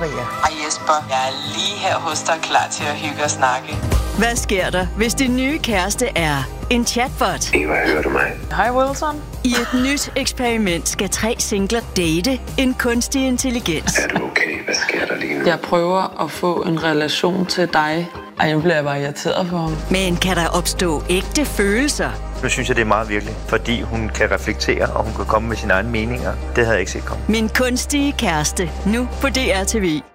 Maria. Hej Jesper, jeg er lige her hos dig, klar til at hygge og snakke. Hvad sker der, hvis din nye kæreste er en chatbot? Eva, hører du mig? Hej Wilson. I et nyt eksperiment skal 3 singler date en kunstig intelligens. Er du okay? Hvad sker der lige nu? Jeg prøver at få en relation til dig. Ej, nu bliver jeg bare irriteret på ham. Men kan der opstå ægte følelser? Nu synes jeg, det er meget virkelig, fordi hun kan reflektere, og hun kan komme med sine egne meninger. Det havde jeg ikke set komme. Min kunstige kæreste, nu på DR TV.